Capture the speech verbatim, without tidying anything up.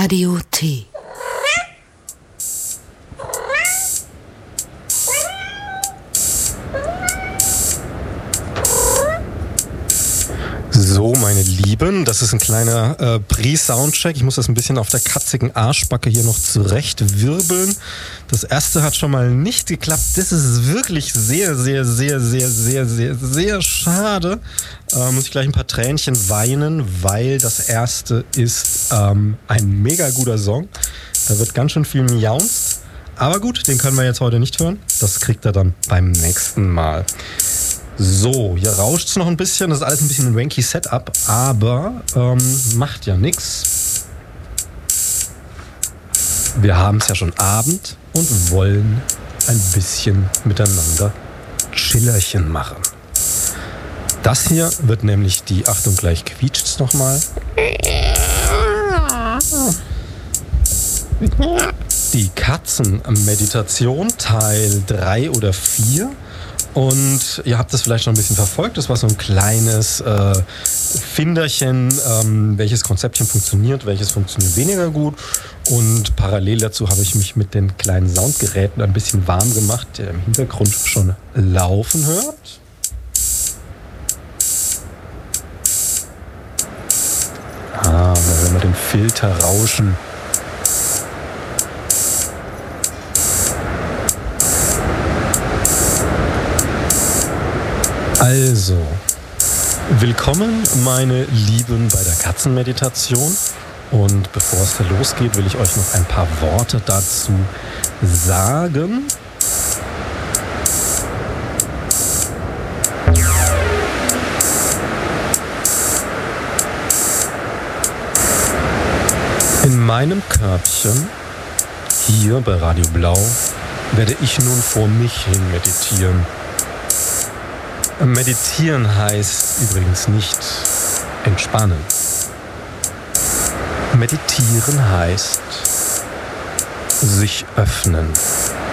Radio T. So, meine Lieben, das ist ein kleiner äh, Pre-Soundcheck. Ich muss das ein bisschen auf der katzigen Arschbacke hier noch zurecht wirbeln. Das erste hat schon mal nicht geklappt. Das ist wirklich sehr, sehr, sehr, sehr, sehr, sehr, sehr schade. Äh, muss ich gleich ein paar Tränchen weinen, weil das erste ist ähm, ein mega guter Song. Da wird ganz schön viel miaunzt. Aber gut, den können wir jetzt heute nicht hören. Das kriegt er dann beim nächsten Mal. So, hier rauscht es noch ein bisschen. Das ist alles ein bisschen ein wanky Setup, aber ähm, macht ja nichts. Wir haben es ja schon Abend und wollen ein bisschen miteinander Chillerchen machen. Das hier wird nämlich die, Achtung, gleich quietscht's nochmal. Die Katzenmeditation Teil drei oder vier. Und ihr habt das vielleicht schon ein bisschen verfolgt. Das war so ein kleines äh, Finderchen, ähm, welches Konzeptchen funktioniert, welches funktioniert weniger gut. Und parallel dazu habe ich mich mit den kleinen Soundgeräten ein bisschen warm gemacht, der im Hintergrund schon laufen hört. Ah, wenn wir den Filter rauschen. Also, willkommen meine Lieben bei der Katzenmeditation, und bevor es da losgeht, will ich euch noch ein paar Worte dazu sagen. In meinem Körbchen, hier bei Radio Blau, werde ich nun vor mich hin meditieren. Meditieren heißt übrigens nicht entspannen. Meditieren heißt sich öffnen.